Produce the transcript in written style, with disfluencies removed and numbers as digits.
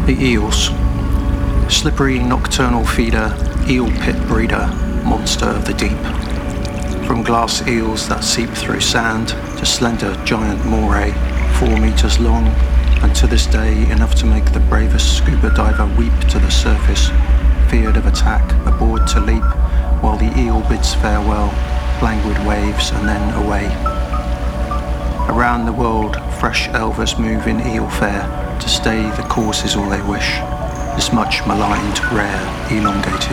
The eels. Slippery nocturnal feeder, eel pit breeder, monster of the deep. From glass eels that seep through sand to slender giant moray, 4 meters long, and to this day enough to make the bravest scuba diver weep to the surface, feared of attack, aboard to leap, while the eel bids farewell, languid waves and then away. Around the world, fresh elvers move in eel fare, to stay the course is all they wish, this much maligned, rare, elongated